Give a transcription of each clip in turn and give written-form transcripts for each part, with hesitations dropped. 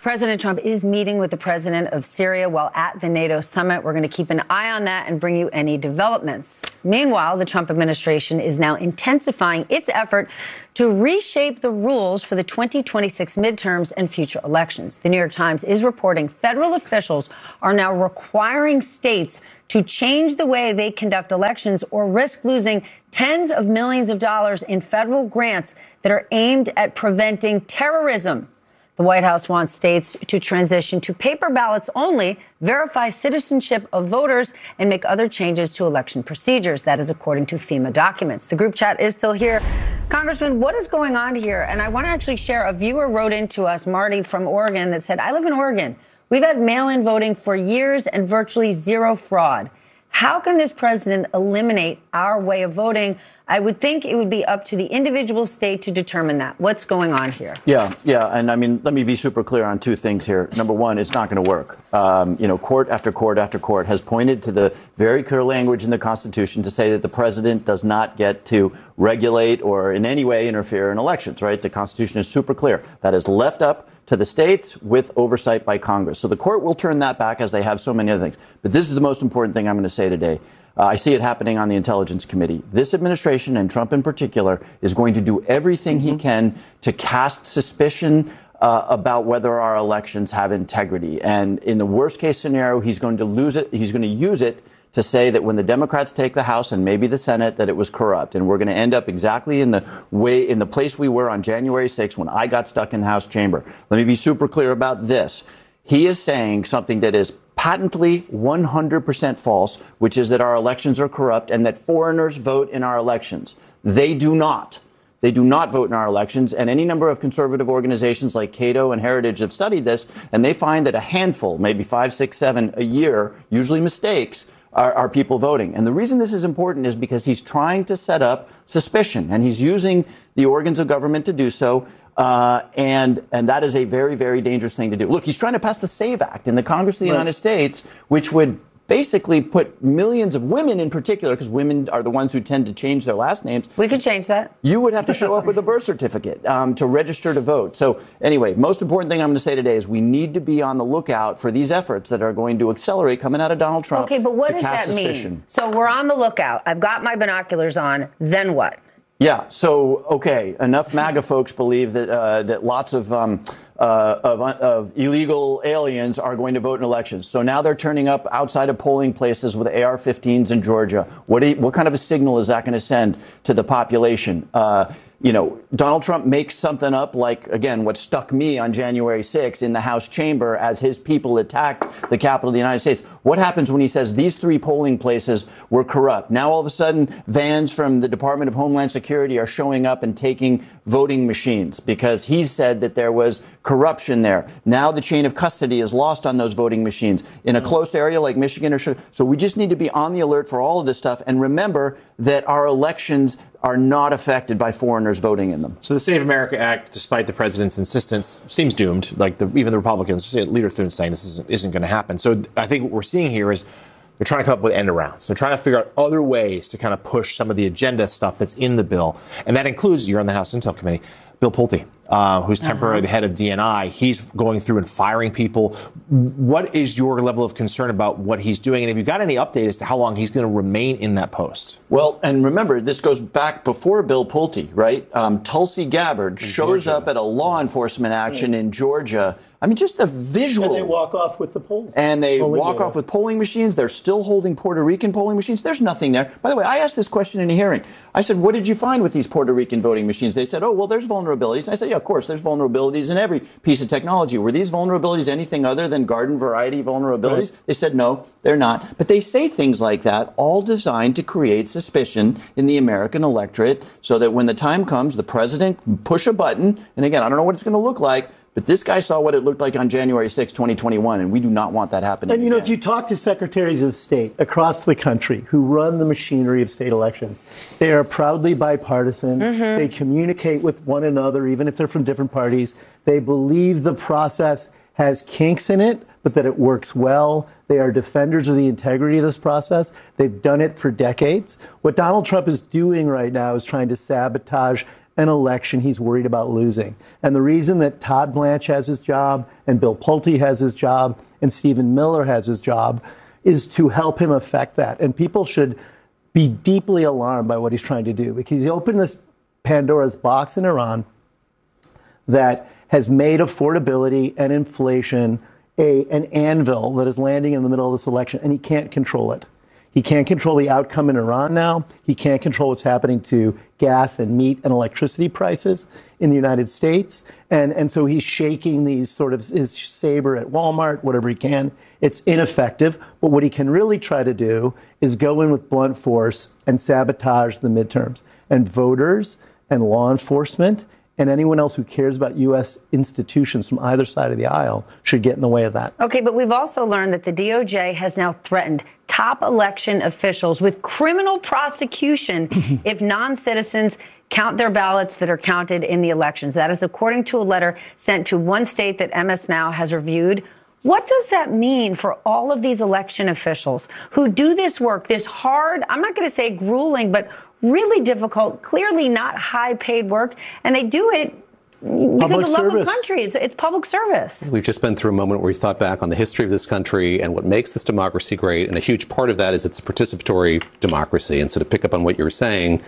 President Trump is meeting with the president of Syria while at the NATO summit. We're going to keep an eye on that and bring you any developments. Meanwhile, the Trump administration is now intensifying its effort to reshape the rules for the 2026 midterms and future elections. The New York Times is reporting federal officials are now requiring states to change the way they conduct elections or risk losing tens of millions of dollars in federal grants that are aimed at preventing terrorism. The White House wants states to transition to paper ballots only, verify citizenship of voters, and make other changes to election procedures. That is according to FEMA documents. The group chat is still here. Congressman, what is going on here? And I want to actually share, a viewer wrote into us, Marty from Oregon, that said, I live in Oregon. We've had mail-in voting for years and virtually zero fraud. How can this president eliminate our way of voting? I would think it would be up to the individual state to determine that. What's going on here? Yeah. And I mean, let me be super clear on two things here. Number one, it's not going to work. Court after court after court has pointed to the very clear language in the Constitution to say that the president does not get to regulate or in any way interfere in elections, right? The Constitution is super clear. That is left up to the states with oversight by Congress. So the court will turn that back as they have so many other things. But this is the most important thing I'm going to say today. I see it happening on the Intelligence Committee. This administration, and Trump in particular, is going to do everything he can to cast suspicion about whether our elections have integrity. And in the worst case scenario, he's going to lose it. He's going to use it to say that when the Democrats take the House and maybe the Senate, that it was corrupt. And we're going to end up exactly in the place we were on January 6th when I got stuck in the House chamber. Let me be super clear about this. He is saying something that is patently 100% false, which is that our elections are corrupt and that foreigners vote in our elections. They do not. They do not vote in our elections. And any number of conservative organizations like Cato and Heritage have studied this, and they find that a handful, maybe 5, 6, 7 a year, usually mistakes, are people voting. And the reason this is important is because he's trying to set up suspicion, and he's using the organs of government to do so. And that is a very, very dangerous thing to do. Look, he's trying to pass the SAVE Act in the Congress of the United States, which would basically put millions of women in particular, because women are the ones who tend to change their last names. We could change that. You would have to show up with a birth certificate to register to vote. So anyway, most important thing I'm going to say today is we need to be on the lookout for these efforts that are going to accelerate coming out of Donald Trump. Okay, but what does that mean? So we're on the lookout. I've got my binoculars on. Then what? Yeah. So, okay, enough MAGA folks believe that lots of illegal aliens are going to vote in elections. So now they're turning up outside of polling places with AR-15s in Georgia. What kind of a signal is that going to send to the population? Donald Trump makes something up like, again, what stuck me on January 6th in the House chamber as his people attacked the Capitol of the United States. What happens when he says these 3 polling places were corrupt? Now, all of a sudden, vans from the Department of Homeland Security are showing up and taking voting machines because he said that there was corruption there. Now the chain of custody is lost on those voting machines in a close area like Michigan or so we just need to be on the alert for all of this stuff and remember that our elections are not affected by foreigners voting in them. So the Save America Act, despite the president's insistence, seems doomed. Like even the Republicans, Leader Thune saying this isn't going to happen. So I think what we're seeing here is they're trying to come up with end arounds. They're trying to figure out other ways to kind of push some of the agenda stuff that's in the bill. And that includes, you're on the House Intel Committee, Bill Pulte, who's temporarily the head of DNI. He's going through and firing people. What is your level of concern about what he's doing? And have you got any update as to how long he's going to remain in that post? Well, and remember, this goes back before Bill Pulte, right? Tulsi Gabbard shows up at a law enforcement action in Georgia. I mean, just the visual. And they walk off with the polls. And they walk off with polling machines. They're still holding Puerto Rican polling machines. There's nothing there. By the way, I asked this question in a hearing. I said, what did you find with these Puerto Rican voting machines? They said, oh, well, there's vulnerabilities. And I said, yeah, of course, there's vulnerabilities in every piece of technology. Were these vulnerabilities anything other than garden variety vulnerabilities? Right. They said, no, they're not. But they say things like that, all designed to create suspicion in the American electorate so that when the time comes, the president can push a button. And again, I don't know what it's going to look like. But this guy saw what it looked like on January 6, 2021, and we do not want that happening again. And, if you talk to secretaries of state across the country who run the machinery of state elections, they are proudly bipartisan. They communicate with one another, even if they're from different parties. They believe the process has kinks in it, but that it works well. They are defenders of the integrity of this process. They've done it for decades. What Donald Trump is doing right now is trying to sabotage an election he's worried about losing. And the reason that Todd Blanche has his job and Bill Pulte has his job and Stephen Miller has his job is to help him affect that. And people should be deeply alarmed by what he's trying to do, because he opened this Pandora's box in Iran that has made affordability and inflation an anvil that is landing in the middle of this election, and he can't control it. He can't control the outcome in Iran now. He can't control what's happening to gas and meat and electricity prices in the United States. And so he's shaking these sort of his saber at Walmart, whatever he can. It's ineffective. But what he can really try to do is go in with blunt force and sabotage the midterms. And voters and law enforcement and anyone else who cares about U.S. institutions from either side of the aisle should get in the way of that. Okay, but we've also learned that the DOJ has now threatened top election officials with criminal prosecution if non-citizens count their ballots that are counted in the elections. That is according to a letter sent to one state that MS Now has reviewed. What does that mean for all of these election officials who do this work, this hard, I'm not going to say grueling, but really difficult, clearly not high-paid work, and they do it because of love of country. It's public service. We've just been through a moment where we thought back on the history of this country and what makes this democracy great, and a huge part of that is it's a participatory democracy. And so to pick up on what you were saying,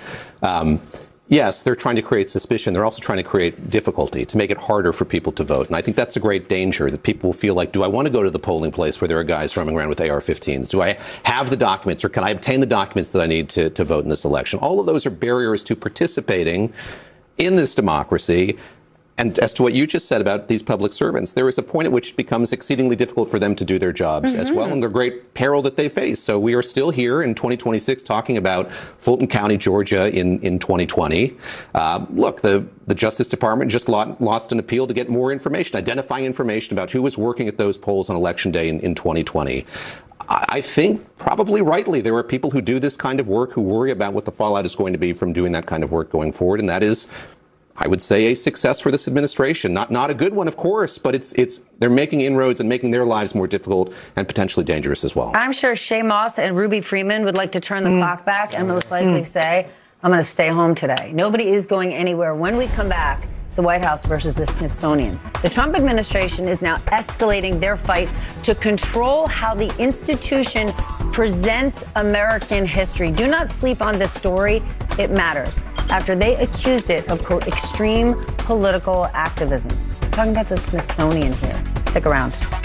yes, they're trying to create suspicion. They're also trying to create difficulty to make it harder for people to vote. And I think that's a great danger, that people will feel like, do I want to go to the polling place where there are guys roaming around with AR-15s? Do I have the documents, or can I obtain the documents that I need to vote in this election? All of those are barriers to participating in this democracy. And as to what you just said about these public servants, there is a point at which it becomes exceedingly difficult for them to do their jobs as well, and the great peril that they face. So we are still here in 2026 talking about Fulton County, Georgia in 2020. Look, the Justice Department just lost an appeal to get more information, identifying information about who was working at those polls on Election Day in 2020. I think probably rightly there are people who do this kind of work who worry about what the fallout is going to be from doing that kind of work going forward, and that is, I would say, a success for this administration. Not a good one, of course, but they're making inroads and making their lives more difficult and potentially dangerous as well. I'm sure Shaye Moss and Ruby Freeman would like to turn the clock back and most likely say, I'm going to stay home today. Nobody is going anywhere. When we come back, it's the White House versus the Smithsonian. The Trump administration is now escalating their fight to control how the institution presents American history. Do not sleep on this story. It matters. After they accused it of, quote, extreme political activism. We're talking about the Smithsonian here. Stick around.